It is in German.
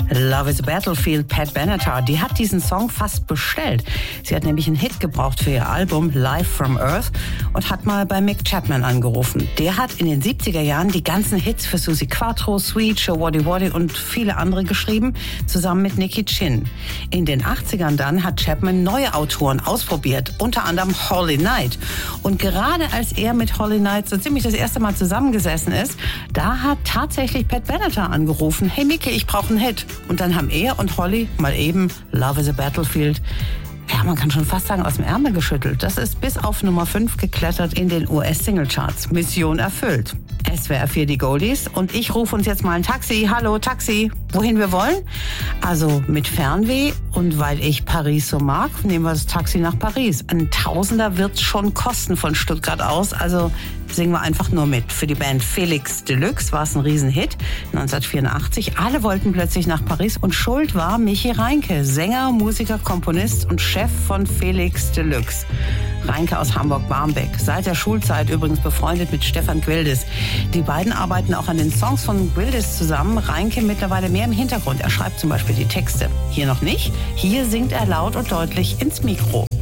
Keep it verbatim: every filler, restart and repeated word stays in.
Love is a Battlefield, Pat Benatar, die hat diesen Song fast bestellt. Sie hat nämlich einen Hit gebraucht für ihr Album Live from Earth und hat mal bei Mick Chapman angerufen. Der hat in den siebziger Jahren die ganzen Hits für Suzi Quatro, Sweet, Show Waddy Waddy und viele andere geschrieben, zusammen mit Nicky Chin. In den achtzigern dann hat Chapman neue Autoren ausprobiert, unter anderem Holy Night. Und gerade als er mit Holy Night so ziemlich das erste Mal zusammengesessen ist, da hat tatsächlich Pat Benatar angerufen. Hey Mickey, ich brauche einen Hit. Und dann haben er und Holly mal eben Love is a Battlefield, ja, man kann schon fast sagen, aus dem Ärmel geschüttelt. Das ist bis auf Nummer fünf geklettert in den U S-Singlecharts. Mission erfüllt. S W R vier die Goldies und ich rufe uns jetzt mal ein Taxi. Hallo, Taxi. Wohin wir wollen? Also mit Fernweh und weil ich Paris so mag, nehmen wir das Taxi nach Paris. Ein Tausender wird's schon kosten von Stuttgart aus, also singen wir einfach nur mit. Für die Band Felix Deluxe war es ein Riesenhit, neunzehnhundertvierundachtzig. Alle wollten plötzlich nach Paris und schuld war Michi Reinke, Sänger, Musiker, Komponist und Chef von Felix Deluxe. Reinke aus Hamburg-Barmbek, seit der Schulzeit übrigens befreundet mit Stefan Gwildes. Die beiden arbeiten auch an den Songs von Gwildes zusammen. Reinke mittlerweile mehr im Hintergrund. Er schreibt zum Beispiel die Texte. Hier noch nicht. Hier singt er laut und deutlich ins Mikro.